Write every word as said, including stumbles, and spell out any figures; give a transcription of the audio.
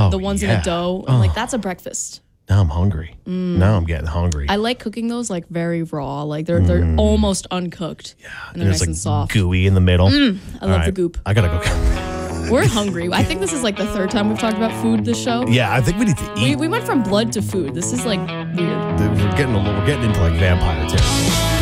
Oh, the ones in yeah. a dough. Oh. Like that's a breakfast. Now I'm hungry. Mm. Now I'm getting hungry. I like cooking those like very raw. Like they're they're Mm. almost uncooked. Yeah, and they're it's nice like and soft. gooey in the middle. Mm, I All love right, the goop. I gotta go. We're hungry. I think this is like the third time we've talked about food this show. Yeah, I think we need to We, eat. we went from blood to food. This is like weird. We're getting a little, we're getting into like vampire territory.